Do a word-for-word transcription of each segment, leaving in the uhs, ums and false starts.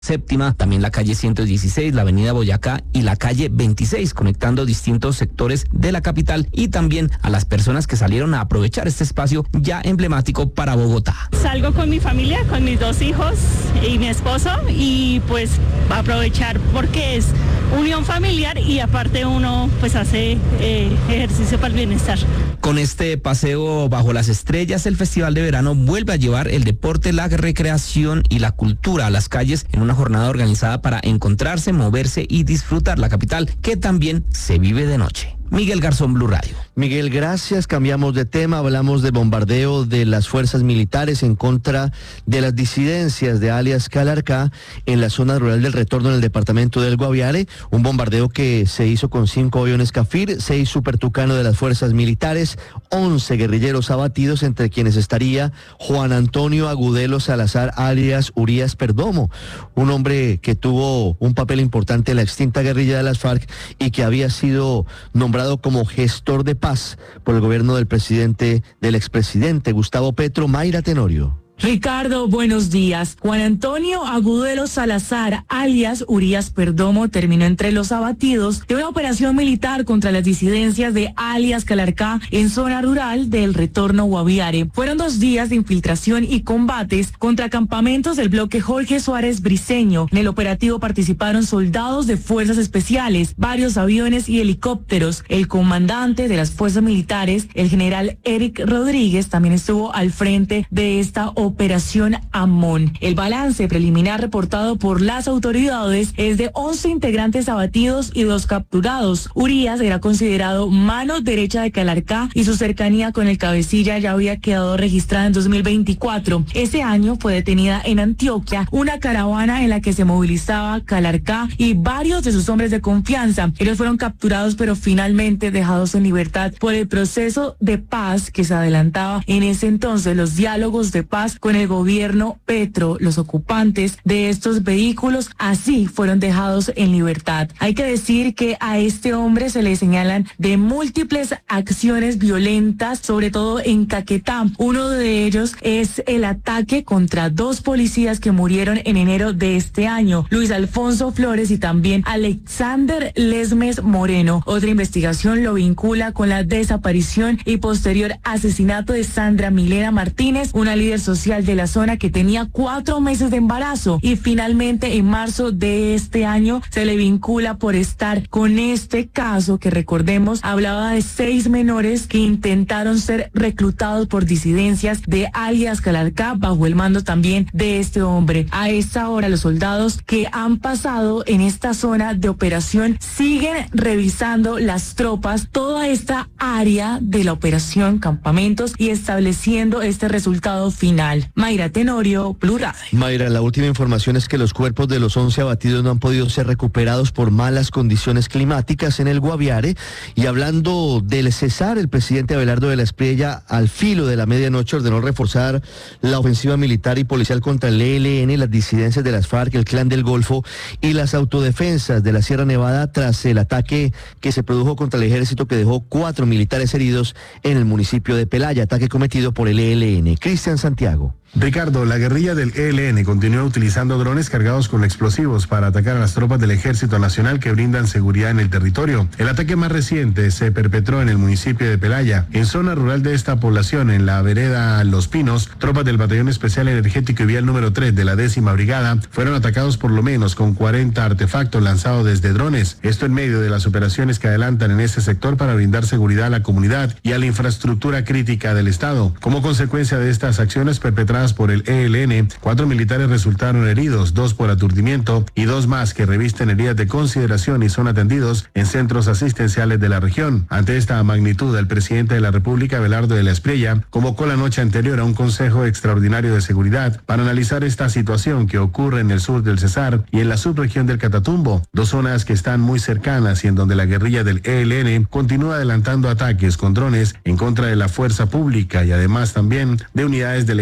Séptima, también la calle ciento dieciséis, la avenida Boyacá y la calle veintiséis, conectando distintos sectores de la capital y también a las personas que salieron a aprovechar este espacio ya emblemático para Bogotá. Salgo con mi familia, con mis dos hijos y mi esposo, y pues aprovechar porque es unión familiar y aparte uno pues hace eh, ejercicio para el bienestar. Con este paseo bajo las estrellas, el Festival de Verano vuelve a llevar el deporte, la recreación y la cultura a las calles en una jornada organizada para encontrarse, moverse y disfrutar la capital, que también se vive de noche. Miguel Garzón, Blue Radio. Miguel, gracias. Cambiamos de tema. Hablamos del bombardeo de las fuerzas militares en contra de las disidencias de alias Calarcá en la zona rural del Retorno en el departamento del Guaviare. Un bombardeo que se hizo con cinco aviones Cafir, seis Super Tucano de las fuerzas militares, once guerrilleros abatidos, entre quienes estaría Juan Antonio Agudelo Salazar alias Urias Perdomo, un hombre que tuvo un papel importante en la extinta guerrilla de las FARC y que había sido nombrado como gestor de paz por el gobierno del presidente, del expresidente Gustavo Petro. Mayra Tenorio. Ricardo, buenos días. Juan Antonio Agudelo Salazar, alias Urias Perdomo, terminó entre los abatidos de una operación militar contra las disidencias de alias Calarcá en zona rural del Retorno Guaviare. Fueron dos días de infiltración y combates contra campamentos del bloque Jorge Suárez Briceño. En el operativo participaron soldados de fuerzas especiales, varios aviones y helicópteros. El comandante de las fuerzas militares, el general Eric Rodríguez, también estuvo al frente de esta operación. Operación Amón. El balance preliminar reportado por las autoridades es de once integrantes abatidos y dos capturados. Urias era considerado mano derecha de Calarcá y su cercanía con el cabecilla ya había quedado registrada en dos mil veinticuatro. Ese año fue detenida en Antioquia una caravana en la que se movilizaba Calarcá y varios de sus hombres de confianza. Ellos fueron capturados pero finalmente dejados en libertad por el proceso de paz que se adelantaba en ese entonces, los diálogos de paz con el gobierno Petro. Los ocupantes de estos vehículos así fueron dejados en libertad. Hay que decir que a este hombre se le señalan de múltiples acciones violentas, sobre todo en Caquetá. Uno de ellos es el ataque contra dos policías que murieron en enero de este año, Luis Alfonso Flores y también Alexander Lesmes Moreno. Otra investigación lo vincula con la desaparición y posterior asesinato de Sandra Milena Martínez, una líder social de la zona que tenía cuatro meses de embarazo, y finalmente en marzo de este año se le vincula por estar con este caso que, recordemos, hablaba de seis menores que intentaron ser reclutados por disidencias de alias Calarcá bajo el mando también de este hombre. A esta hora los soldados que han pasado en esta zona de operación siguen revisando las tropas, toda esta área de la operación, campamentos, y estableciendo este resultado final. Mayra Tenorio, Blue Radio. Mayra, la última información es que los cuerpos de los once abatidos no han podido ser recuperados por malas condiciones climáticas en el Guaviare. Y hablando del cesar, el presidente Abelardo de la Espriella, al filo de la medianoche, ordenó reforzar la ofensiva militar y policial contra el E L N, las disidencias de las FARC, el Clan del Golfo y las autodefensas de la Sierra Nevada tras el ataque que se produjo contra el ejército que dejó cuatro militares heridos en el municipio de Pelaya, ataque cometido por el E L N. Cristian Santiago. Ricardo, la guerrilla del E L N continúa utilizando drones cargados con explosivos para atacar a las tropas del Ejército Nacional que brindan seguridad en el territorio. El ataque más reciente se perpetró en el municipio de Pelaya. En zona rural de esta población, en la vereda Los Pinos, tropas del Batallón Especial Energético y Vial número tres de la décima Brigada fueron atacados por lo menos con cuarenta artefactos lanzados desde drones. Esto en medio de las operaciones que adelantan en este sector para brindar seguridad a la comunidad y a la infraestructura crítica del Estado. Como consecuencia de estas acciones perpetradas por el E L N, cuatro militares resultaron heridos, dos por aturdimiento y dos más que revisten heridas de consideración y son atendidos en centros asistenciales de la región. Ante esta magnitud, el presidente de la República, Abelardo de la Espriella, convocó la noche anterior a un Consejo Extraordinario de Seguridad para analizar esta situación que ocurre en el sur del Cesar y en la subregión del Catatumbo, dos zonas que están muy cercanas y en donde la guerrilla del E L N continúa adelantando ataques con drones en contra de la fuerza pública y además también de unidades del Ejército Nacional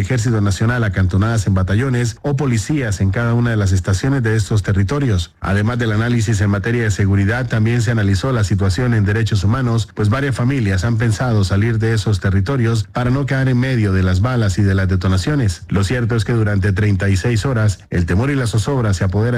Nacional acantonadas en batallones o policías en cada una de las estaciones de estos territorios. Además del análisis en materia de seguridad, también se analizó la situación en derechos humanos, pues varias familias han pensado salir de esos territorios para no caer en medio de las balas y de las detonaciones. Lo cierto es que durante treinta y seis horas, el temor y la zozobra se apoderan